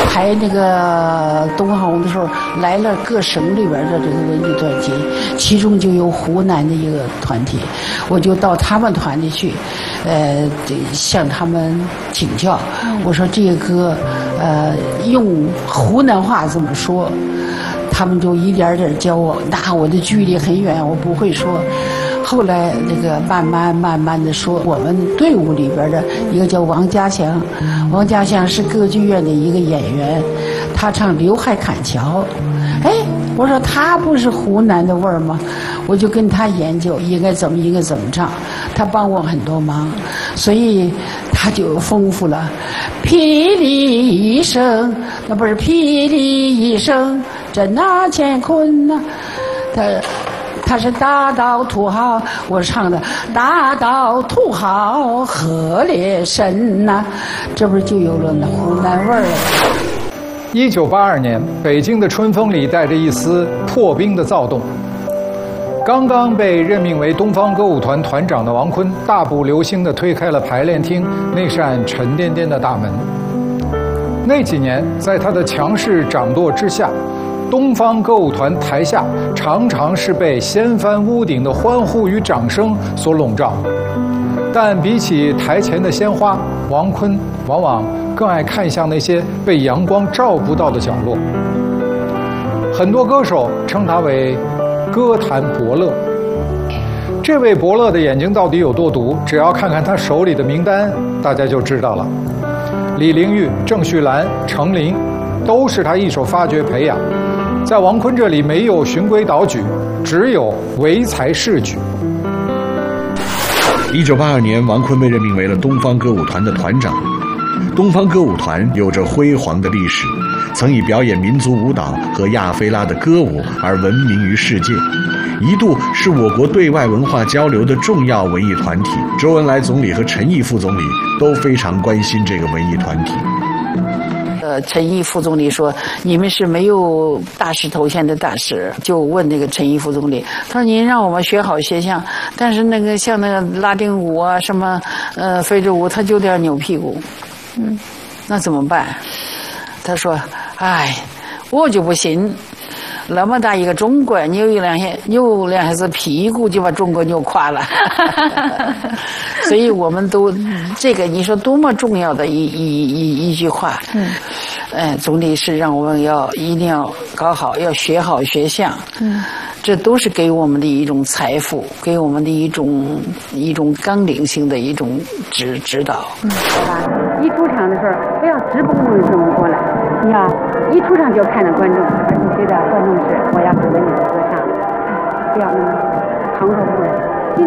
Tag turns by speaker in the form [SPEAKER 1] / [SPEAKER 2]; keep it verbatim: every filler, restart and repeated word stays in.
[SPEAKER 1] 排那个东方红的时候，来了各省里边的这个文艺团体，其中就有湖南的一个团体，我就到他们团里去，呃，向他们请教。我说这个歌，呃，用湖南话怎么说？他们就一点点教我，那我的距离很远，我不会说。后来那个慢慢慢慢的说，我们队伍里边的一个叫王家祥，王家祥是歌剧院的一个演员，他唱《刘海砍樵》。哎，我说他不是湖南的味儿吗？我就跟他研究应该怎么应该怎么唱，他帮我很多忙，所以他就丰富了。霹雳一声，那不是霹雳一声，震那乾坤呐，他。他是大道土豪，我唱的大道土豪何烈神呐、啊，这不是就有了那湖南味儿了。
[SPEAKER 2] 一九八二年，北京的春风里带着一丝破冰的躁动。刚刚被任命为东方歌舞团团长的王坤，大步流星地推开了排练厅那扇沉甸甸的大门。那几年，在他的强势掌舵之下，东方歌舞团台下常常是被掀翻屋顶的欢呼与掌声所笼罩，但比起台前的鲜花，王坤往往更爱看向那些被阳光照不到的角落。很多歌手称他为歌坛伯乐。这位伯乐的眼睛到底有多毒，只要看看他手里的名单，大家就知道了。李玲玉、郑绪岚、程琳都是他一手发掘培养，在王坤这里没有循规蹈矩，只有唯才是举。
[SPEAKER 3] 一九八二年，王坤被任命为了东方歌舞团的团长。东方歌舞团有着辉煌的历史，曾以表演民族舞蹈和亚非拉的歌舞而闻名于世界，一度是我国对外文化交流的重要文艺团体。周恩来总理和陈毅副总理都非常关心这个文艺团体。
[SPEAKER 1] 呃，陈毅副总理说：“你们是没有大使头衔的大使。”就问那个陈毅副总理，他说：“您让我们学好学像，但是那个像那个拉丁舞啊，什么呃非洲舞，他就点扭屁股，嗯，那怎么办？”他说：“哎，我就不信。”那么大一个中国，扭一两下，扭两下子屁股就把中国扭垮了。所以我们都这个，你说多么重要的一一一一句话。嗯，哎，总理是让我们要一定要搞好，要学好学像。嗯，这都是给我们的一种财富，给我们的一种一种纲领性的一种指指导。嗯，
[SPEAKER 4] 啊，一出场的时候不要直蹦蹦的这么过来，你要一出场就看到观众，而且觉得观众是我要跟着你的歌唱，不要那么旁若无人。